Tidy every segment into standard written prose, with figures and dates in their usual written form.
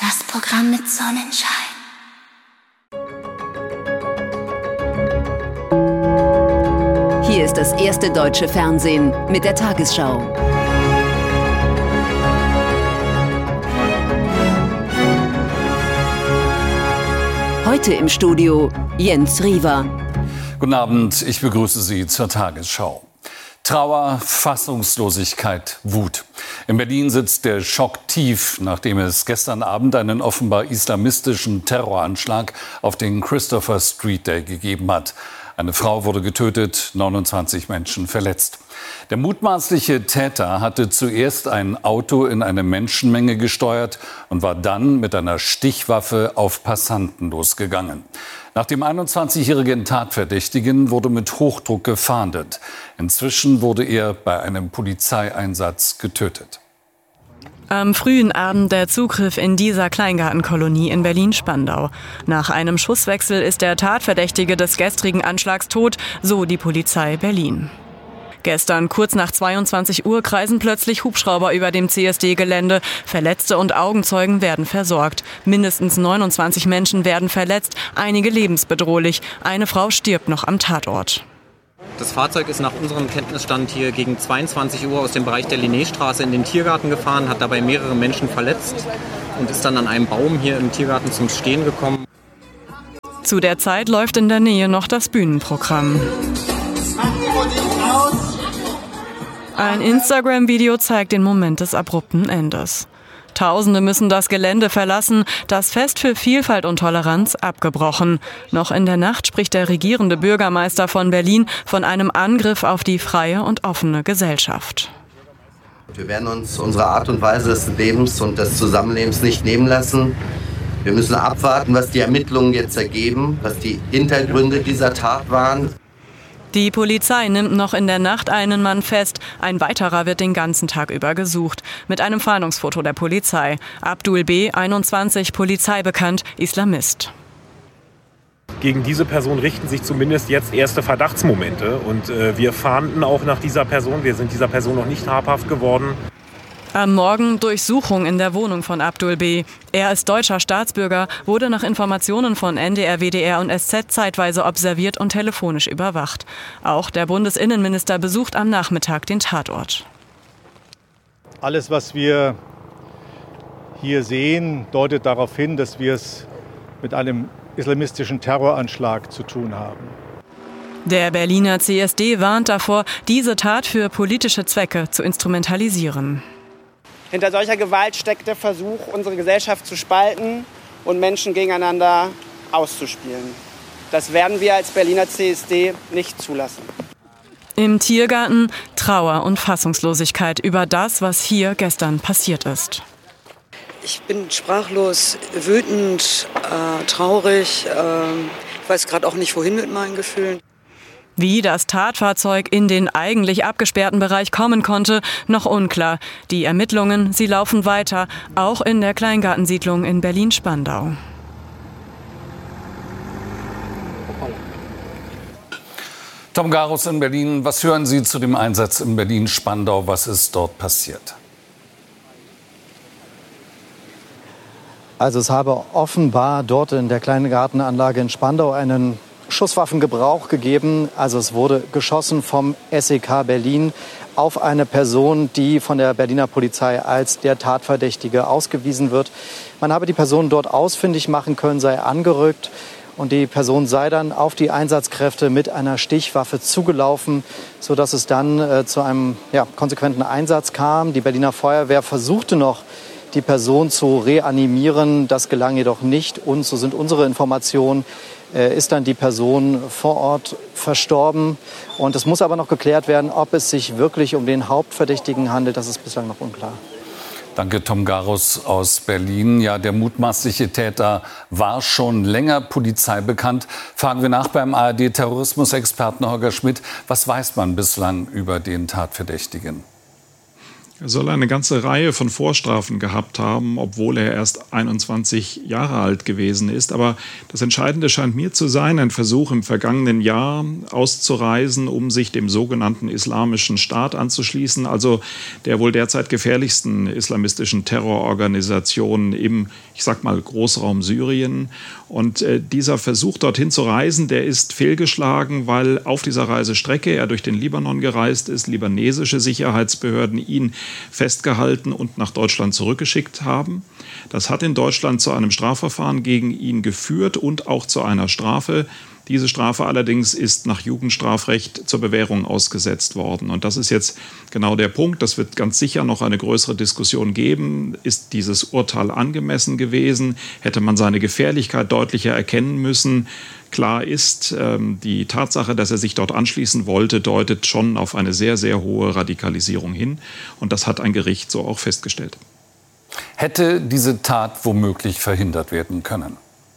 Das Programm mit Sonnenschein. Hier ist das erste deutsche Fernsehen mit der Tagesschau. Heute im Studio Jens Riva. Guten Abend, ich begrüße Sie zur Tagesschau. Trauer, Fassungslosigkeit, Wut. In Berlin sitzt der Schock tief, nachdem es gestern Abend einen offenbar islamistischen Terroranschlag auf den Christopher Street Day gegeben hat. Eine Frau wurde getötet, 29 Menschen verletzt. Der mutmaßliche Täter hatte zuerst ein Auto in eine Menschenmenge gesteuert und war dann mit einer Stichwaffe auf Passanten losgegangen. Nach dem 21-jährigen Tatverdächtigen wurde mit Hochdruck gefahndet. Inzwischen wurde er bei einem Polizeieinsatz getötet. Am frühen Abend der Zugriff in dieser Kleingartenkolonie in Berlin-Spandau. Nach einem Schusswechsel ist der Tatverdächtige des gestrigen Anschlags tot, so die Polizei Berlin. Gestern kurz nach 22 Uhr kreisen plötzlich Hubschrauber über dem CSD-Gelände. Verletzte und Augenzeugen werden versorgt. Mindestens 29 Menschen werden verletzt, einige lebensbedrohlich. Eine Frau stirbt noch am Tatort. Das Fahrzeug ist nach unserem Kenntnisstand hier gegen 22 Uhr aus dem Bereich der Linnéstraße in den Tiergarten gefahren, hat dabei mehrere Menschen verletzt und ist dann an einem Baum hier im Tiergarten zum Stehen gekommen. Zu der Zeit läuft in der Nähe noch das Bühnenprogramm. Ein Instagram-Video zeigt den Moment des abrupten Endes. Tausende müssen das Gelände verlassen, das Fest für Vielfalt und Toleranz abgebrochen. Noch in der Nacht spricht der regierende Bürgermeister von Berlin von einem Angriff auf die freie und offene Gesellschaft. Wir werden uns unsere Art und Weise des Lebens und des Zusammenlebens nicht nehmen lassen. Wir müssen abwarten, was die Ermittlungen jetzt ergeben, was die Hintergründe dieser Tat waren. Die Polizei nimmt noch in der Nacht einen Mann fest. Ein weiterer wird den ganzen Tag über gesucht. Mit einem Fahndungsfoto der Polizei. Abdul B., 21, polizeibekannt, Islamist. Gegen diese Person richten sich zumindest jetzt erste Verdachtsmomente. Und wir fahnden auch nach dieser Person. Wir sind dieser Person noch nicht habhaft geworden. Am Morgen Durchsuchung in der Wohnung von Abdul B. Er ist deutscher Staatsbürger, wurde nach Informationen von NDR, WDR und SZ zeitweise observiert und telefonisch überwacht. Auch der Bundesinnenminister besucht am Nachmittag den Tatort. Alles, was wir hier sehen, deutet darauf hin, dass wir es mit einem islamistischen Terroranschlag zu tun haben. Der Berliner CSD warnt davor, diese Tat für politische Zwecke zu instrumentalisieren. Hinter solcher Gewalt steckt der Versuch, unsere Gesellschaft zu spalten und Menschen gegeneinander auszuspielen. Das werden wir als Berliner CSD nicht zulassen. Im Tiergarten Trauer und Fassungslosigkeit über das, was hier gestern passiert ist. Ich bin sprachlos, wütend, traurig. Ich weiß gerade auch nicht, wohin mit meinen Gefühlen. Wie das Tatfahrzeug in den eigentlich abgesperrten Bereich kommen konnte, noch unklar. Die Ermittlungen, sie laufen weiter, auch in der Kleingartensiedlung in Berlin-Spandau. Tom Garus in Berlin, was hören Sie zu dem Einsatz in Berlin-Spandau? Was ist dort passiert? Also es habe offenbar dort in der Kleingartenanlage in Spandau einen Schusswaffengebrauch gegeben. Also es wurde geschossen vom SEK Berlin auf eine Person, die von der Berliner Polizei als der Tatverdächtige ausgewiesen wird. Man habe die Person dort ausfindig machen können, sei angerückt und die Person sei dann auf die Einsatzkräfte mit einer Stichwaffe zugelaufen, sodass es dann zu einem konsequenten Einsatz kam. Die Berliner Feuerwehr versuchte noch, die Person zu reanimieren. Das gelang jedoch nicht. Und so sind unsere Informationen, ist dann die Person vor Ort verstorben. Und es muss aber noch geklärt werden, ob es sich wirklich um den Hauptverdächtigen handelt. Das ist bislang noch unklar. Danke, Tom Garus aus Berlin. Ja, der mutmaßliche Täter war schon länger Polizei bekannt. Fragen wir nach beim ARD-Terrorismusexperten Holger Schmidt. Was weiß man bislang über den Tatverdächtigen? Er soll eine ganze Reihe von Vorstrafen gehabt haben, obwohl er erst 21 Jahre alt gewesen ist. Aber das Entscheidende scheint mir zu sein, ein Versuch im vergangenen Jahr auszureisen, um sich dem sogenannten Islamischen Staat anzuschließen, also der wohl derzeit gefährlichsten islamistischen Terrororganisation im, ich sag mal, Großraum Syrien. Und dieser Versuch, dorthin zu reisen, der ist fehlgeschlagen, weil auf dieser Reisestrecke er durch den Libanon gereist ist, libanesische Sicherheitsbehörden ihn festgehalten und nach Deutschland zurückgeschickt haben. Das hat in Deutschland zu einem Strafverfahren gegen ihn geführt und auch zu einer Strafe. Diese Strafe allerdings ist nach Jugendstrafrecht zur Bewährung ausgesetzt worden. Und das ist jetzt genau der Punkt. Das wird ganz sicher noch eine größere Diskussion geben. Ist dieses Urteil angemessen gewesen? Hätte man seine Gefährlichkeit deutlicher erkennen müssen? Klar ist, die Tatsache, dass er sich dort anschließen wollte, deutet schon auf eine sehr, sehr hohe Radikalisierung hin. Und das hat ein Gericht so auch festgestellt. Hätte diese Tat womöglich verhindert werden können?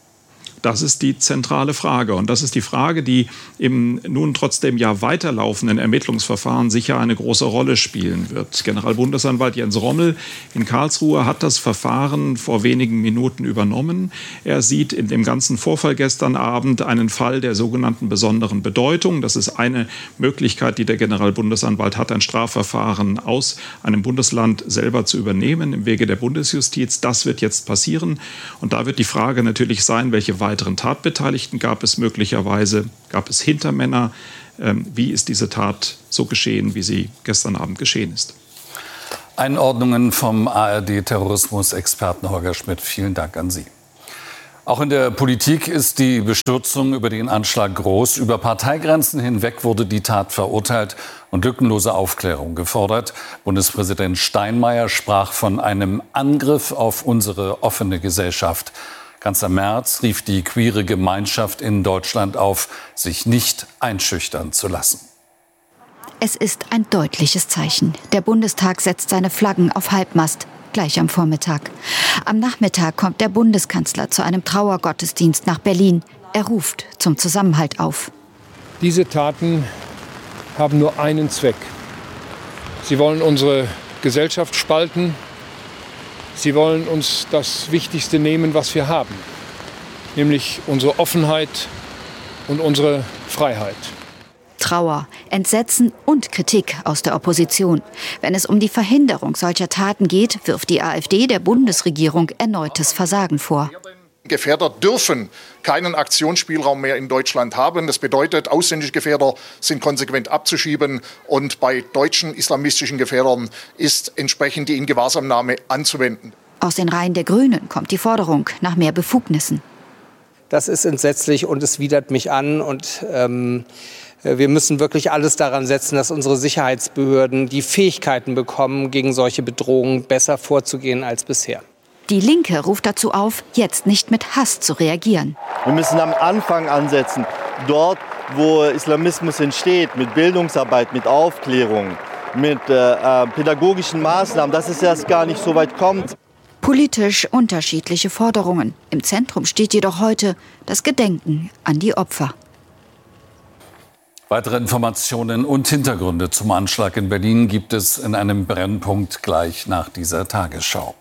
Das ist die zentrale Frage. Und das ist die Frage, die im nun trotzdem ja weiterlaufenden Ermittlungsverfahren sicher eine große Rolle spielen wird. Generalbundesanwalt Jens Rommel in Karlsruhe hat das Verfahren vor wenigen Minuten übernommen. Er sieht in dem ganzen Vorfall gestern Abend einen Fall der sogenannten besonderen Bedeutung. Das ist eine Möglichkeit, die der Generalbundesanwalt hat, ein Strafverfahren aus einem Bundesland selber zu übernehmen im Wege der Bundesjustiz. Das wird jetzt passieren. Und da wird die Frage natürlich sein, welche weiteren Tatbeteiligten gab es möglicherweise? Gab es Hintermänner? Wie ist diese Tat so geschehen, wie sie gestern Abend geschehen ist? Einordnungen vom ARD-Terrorismus-Experten Holger Schmidt. Vielen Dank an Sie. Auch in der Politik ist die Bestürzung über den Anschlag groß. Über Parteigrenzen hinweg wurde die Tat verurteilt und lückenlose Aufklärung gefordert. Bundespräsident Steinmeier sprach von einem Angriff auf unsere offene Gesellschaft. Kanzler Merz rief die queere Gemeinschaft in Deutschland auf, sich nicht einschüchtern zu lassen. Es ist ein deutliches Zeichen. Der Bundestag setzt seine Flaggen auf Halbmast, gleich am Vormittag. Am Nachmittag kommt der Bundeskanzler zu einem Trauergottesdienst nach Berlin. Er ruft zum Zusammenhalt auf. Diese Taten haben nur einen Zweck. Sie wollen unsere Gesellschaft spalten. Sie wollen uns das Wichtigste nehmen, was wir haben, nämlich unsere Offenheit und unsere Freiheit. Trauer, Entsetzen und Kritik aus der Opposition. Wenn es um die Verhinderung solcher Taten geht, wirft die AfD der Bundesregierung erneutes Versagen vor. Gefährder dürfen keinen Aktionsspielraum mehr in Deutschland haben. Das bedeutet, ausländische Gefährder sind konsequent abzuschieben und bei deutschen islamistischen Gefährdern ist entsprechend die Ingewahrsamnahme anzuwenden. Aus den Reihen der Grünen kommt die Forderung nach mehr Befugnissen. Das ist entsetzlich und es widert mich an und wir müssen wirklich alles daran setzen, dass unsere Sicherheitsbehörden die Fähigkeiten bekommen, gegen solche Bedrohungen besser vorzugehen als bisher. Die Linke ruft dazu auf, jetzt nicht mit Hass zu reagieren. Wir müssen am Anfang ansetzen, dort, wo Islamismus entsteht, mit Bildungsarbeit, mit Aufklärung, mit pädagogischen Maßnahmen, dass es erst gar nicht so weit kommt. Politisch unterschiedliche Forderungen. Im Zentrum steht jedoch heute das Gedenken an die Opfer. Weitere Informationen und Hintergründe zum Anschlag in Berlin gibt es in einem Brennpunkt gleich nach dieser Tagesschau.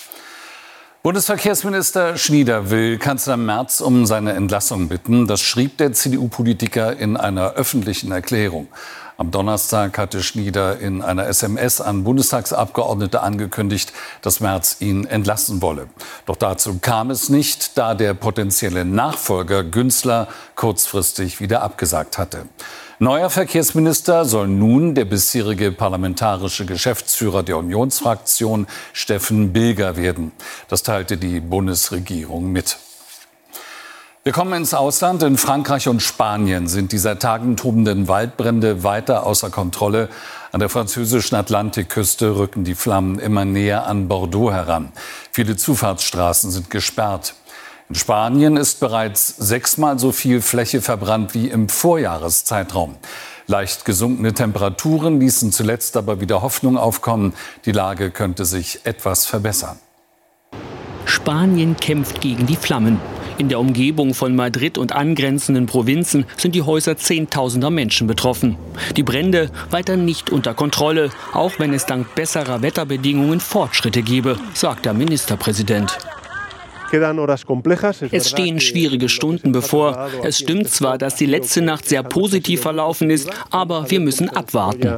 Bundesverkehrsminister Schnieder will Kanzler Merz um seine Entlassung bitten. Das schrieb der CDU-Politiker in einer öffentlichen Erklärung. Am Donnerstag hatte Schnieder in einer SMS an Bundestagsabgeordnete angekündigt, dass Merz ihn entlassen wolle. Doch dazu kam es nicht, da der potenzielle Nachfolger Günzler kurzfristig wieder abgesagt hatte. Neuer Verkehrsminister soll nun der bisherige parlamentarische Geschäftsführer der Unionsfraktion Steffen Bilger werden. Das teilte die Bundesregierung mit. Wir kommen ins Ausland. In Frankreich und Spanien sind die seit Tagen tobenden Waldbrände weiter außer Kontrolle. An der französischen Atlantikküste rücken die Flammen immer näher an Bordeaux heran. Viele Zufahrtsstraßen sind gesperrt. In Spanien ist bereits 6-mal so viel Fläche verbrannt wie im Vorjahreszeitraum. Leicht gesunkene Temperaturen ließen zuletzt aber wieder Hoffnung aufkommen. Die Lage könnte sich etwas verbessern. Spanien kämpft gegen die Flammen. In der Umgebung von Madrid und angrenzenden Provinzen sind die Häuser Zehntausender Menschen betroffen. Die Brände weiter nicht unter Kontrolle, auch wenn es dank besserer Wetterbedingungen Fortschritte gebe, sagt der Ministerpräsident. Es stehen schwierige Stunden bevor. Es stimmt zwar, dass die letzte Nacht sehr positiv verlaufen ist, aber wir müssen abwarten.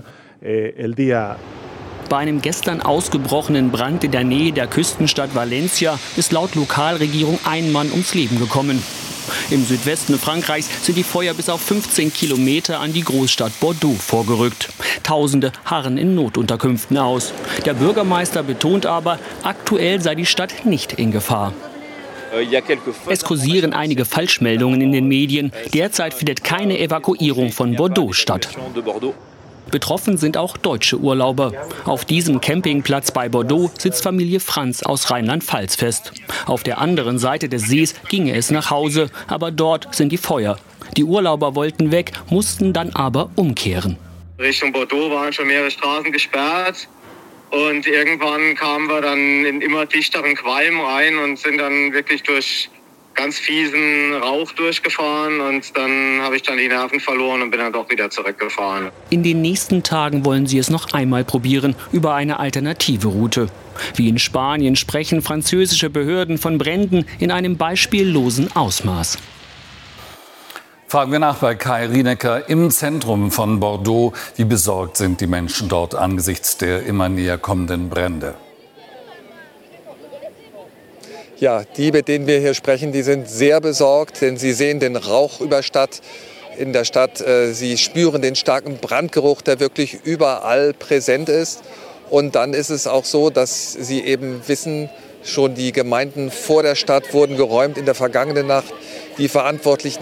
Bei einem gestern ausgebrochenen Brand in der Nähe der Küstenstadt Valencia ist laut Lokalregierung ein Mann ums Leben gekommen. Im Südwesten Frankreichs sind die Feuer bis auf 15 Kilometer an die Großstadt Bordeaux vorgerückt. Tausende harren in Notunterkünften aus. Der Bürgermeister betont aber, aktuell sei die Stadt nicht in Gefahr. Es kursieren einige Falschmeldungen in den Medien. Derzeit findet keine Evakuierung von Bordeaux statt. Betroffen sind auch deutsche Urlauber. Auf diesem Campingplatz bei Bordeaux sitzt Familie Franz aus Rheinland-Pfalz fest. Auf der anderen Seite des Sees ginge es nach Hause, aber dort sind die Feuer. Die Urlauber wollten weg, mussten dann aber umkehren. Richtung Bordeaux waren schon mehrere Straßen gesperrt. Und irgendwann kamen wir dann in immer dichteren Qualm rein und sind dann wirklich durch ganz fiesen Rauch durchgefahren. Und dann habe ich dann die Nerven verloren und bin dann doch wieder zurückgefahren. In den nächsten Tagen wollen sie es noch einmal probieren, über eine alternative Route. Wie in Spanien sprechen französische Behörden von Bränden in einem beispiellosen Ausmaß. Fragen wir nach bei Kai Rienecker im Zentrum von Bordeaux. Wie besorgt sind die Menschen dort angesichts der immer näher kommenden Brände? Ja, die, mit denen wir hier sprechen, die sind sehr besorgt, denn sie sehen den Rauch in der Stadt. Sie spüren den starken Brandgeruch, der wirklich überall präsent ist. Und dann ist es auch so, dass sie eben wissen, schon die Gemeinden vor der Stadt wurden geräumt in der vergangenen Nacht. Die Verantwortlichen